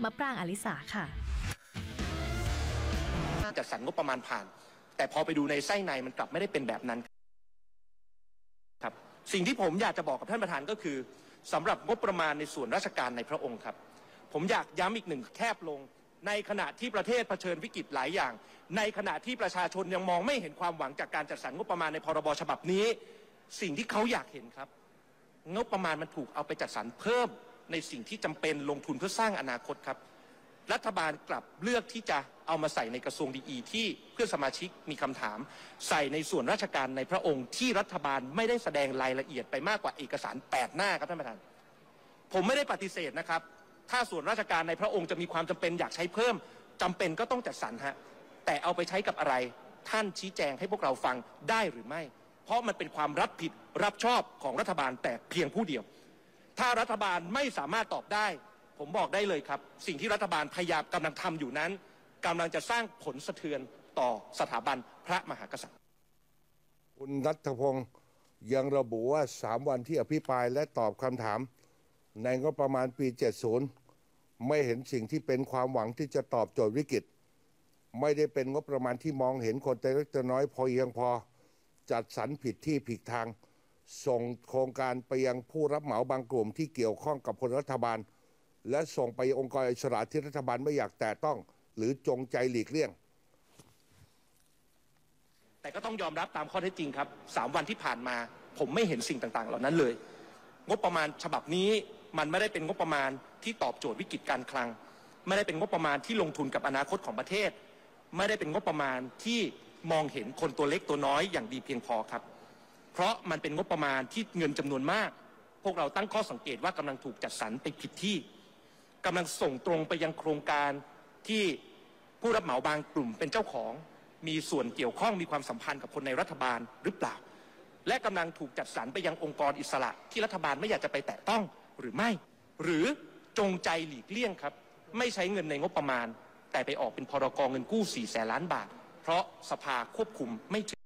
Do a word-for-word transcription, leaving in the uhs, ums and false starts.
มะปรางอลิสาค่ะจัดสรรงบประมาณผ่านแต่พอไปดูในไส้ในมันกลับไม่ได้เป็นแบบนั้นครับสิ่งที่ผมอยากจะบอกกับท่านประธานก็คือสำหรับงบประมาณในส่วนราชการในพระองค์ครับผมอยากย้ำอีกหนึ่งแคบลงในขณะที่ประเทศเผชิญวิกฤตหลายอย่างในขณะที่ประชาชนยังมองไม่เห็นความหวังจากการจัดสรรงบประมาณในพรบฉบับนี้สิ่งที่เขาอยากเห็นครับงบประมาณมันถูกเอาไปจัดสรรเพิ่มในสิ่งที่จำเป็นลงทุนเพื่อสร้างอนาคตครับรัฐบาลกลับเลือกที่จะเอามาใส่ในกระทรวงดีอีที่เพื่อนสมาชิกมีคำถามใส่ในส่วนราชการในพระองค์ที่รัฐบาลไม่ได้แสดงรายละเอียดไปมากกว่าเอกสารแปดหน้าครับท่านประธานผมไม่ได้ปฏิเสธนะครับถ้าส่วนราชการในพระองค์จะมีความจำเป็นอยากใช้เพิ่มจำเป็นก็ต้องจัดสรรฮะแต่เอาไปใช้กับอะไรท่านชี้แจงให้พวกเราฟังได้หรือไม่เพราะมันเป็นความรับผิดรับชอบของรัฐบาลแต่เพียงผู้เดียวถ้ารัฐบาลไม่สามารถตอบได้ผมบอกได้เลยครับสิ่งที่รัฐบาลพยายามกำลังทำอยู่นั้นกำลังจะสร้างผลสะเทือนต่อสถาบันพระมหากษัตริย์คุณณัฐพงศ์ยังระบุว่าสามวันที่อภิปรายและตอบคำถามในงบประมาณปีเจ็ดสิบไม่เห็นสิ่งที่เป็นความหวังที่จะตอบโจทย์วิกฤตไม่ได้เป็นงบประมาณที่มองเห็นคนแต่เล็กแต่น้อยพอเพียงพอจัดสรรผิดที่ผิดทางส่งโครงการไปยังผู้รับเหมาบางกลุ่มที่เกี่ยวข้องกับคนรัฐบาลและส่งไปองค์กรอิสระที่รัฐบาลไม่อยากแตะต้องหรือจงใจหลีกเลี่ยงแต่ก็ต้องยอมรับตามข้อเท็จจริงครับสามวันที่ผ่านมาผมไม่เห็นสิ่งต่างๆเหล่านั้นเลยงบประมาณฉบับนี้มันไม่ได้เป็นงบประมาณที่ตอบโจทย์วิกฤตการคลังไม่ได้เป็นงบประมาณที่ลงทุนกับอนาคตของประเทศไม่ได้เป็นงบประมาณที่มองเห็นคนตัวเล็กตัวน้อยอย่างดีเพียงพอครับเพราะมันเป็นงบประมาณที่เงินจำนวนมากพวกเราตั้งข้อสังเกตว่ากำลังถูกจัดสรรไปผิดที่กำลังส่งตรงไปยังโครงการที่ผู้รับเหมาบางกลุ่มเป็นเจ้าของมีส่วนเกี่ยวข้องมีความสัมพันธ์กับคนในรัฐบาลหรือเปล่าและกำลังถูกจัดสรรไปยังองค์กรอิสระที่รัฐบาลไม่อยากจะไปแตะต้องหรือไม่หรือจงใจหลีกเลี่ยงครับไม่ใช้เงินในงบประมาณแต่ไปออกเป็นพรก.เงินกู้สี่แสนล้านบาทเพราะสภาควบคุมไม่ถึง